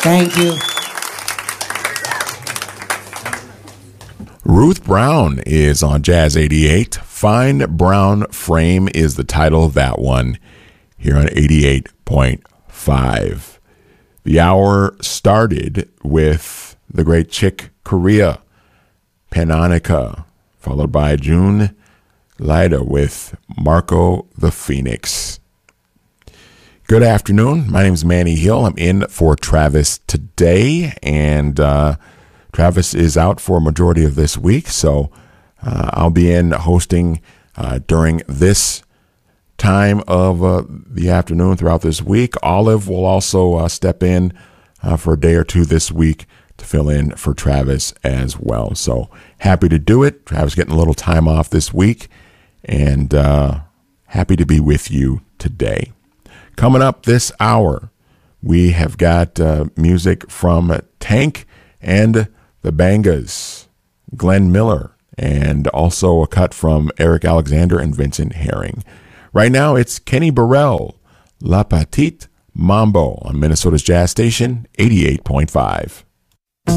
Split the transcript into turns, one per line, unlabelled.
Thank you.
Ruth Brown is on Jazz 88. Fine Brown Frame is the title of that one here on 88.5. The hour started with the great Chick Corea, Panonica, followed by June Lida with Marco the Phoenix. Good afternoon. My name is Manny Hill. I'm in for Travis today, and Travis is out for a majority of this week, so I'll be in hosting during this time of the afternoon throughout this week. Olive will also step in for a day or two this week to fill in for Travis as well. So happy to do it. Travis getting a little time off this week, and happy to be with you today. Coming up this hour, we have got music from Tank and the Bangas, Glenn Miller, and also a cut from Eric Alexander and Vincent Herring. Right now, it's Kenny Burrell, La Petite Mambo on Minnesota's Jazz Station, 88.5.